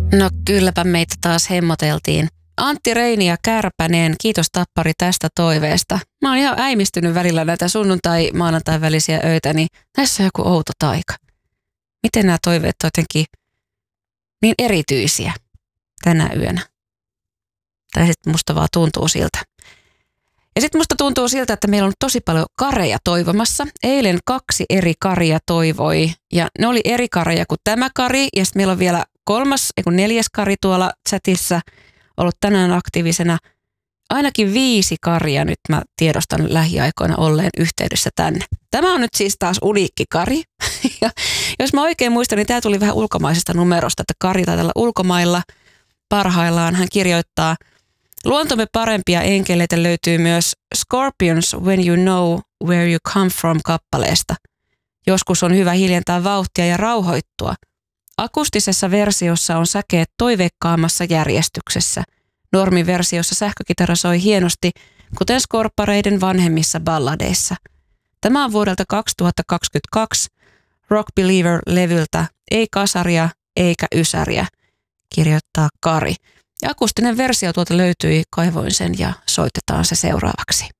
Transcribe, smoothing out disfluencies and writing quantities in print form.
No kylläpä meitä taas hemmoteltiin. Antti Reini ja Kärpäneen, kiitos Tappari tästä toiveesta. Mä oon ihan äimistynyt välillä näitä sunnuntai-maanantai välisiä öitä, niin näissä on joku outo taika. Miten nämä toiveet on jotenkin niin erityisiä tänä yönä? Tai sitten musta vaan tuntuu siltä. Ja sitten musta tuntuu siltä, että meillä on tosi paljon kareja toivomassa. Eilen 2 eri karia toivoi ja ne oli eri kareja kuin tämä kari. Ja sitten meillä on vielä 4. kari tuolla chatissa ollut tänään aktiivisena. Ainakin 5 karia nyt mä tiedostan lähiaikoina olleen yhteydessä tänne. Tämä on nyt siis taas uniikki kari. Ja jos mä oikein muistan, niin tämä tuli vähän ulkomaisesta numerosta, että kari taitaa olla ulkomailla parhaillaan. Hän kirjoittaa: luontomme parempia enkeleitä löytyy myös Scorpions When You Know Where You Come From -kappaleesta. Joskus on hyvä hiljentää vauhtia ja rauhoittua. Akustisessa versiossa on säkeet toiveikkaammassa järjestyksessä. Normiversiossa sähkökitara soi hienosti, kuten Scorpareiden vanhemmissa balladeissa. Tämä on vuodelta 2022 Rock Believer-levyltä, ei kasaria eikä ysäriä, kirjoittaa Kari. Ja akustinen versio tuolta löytyi, kaivoin sen ja soitetaan se seuraavaksi.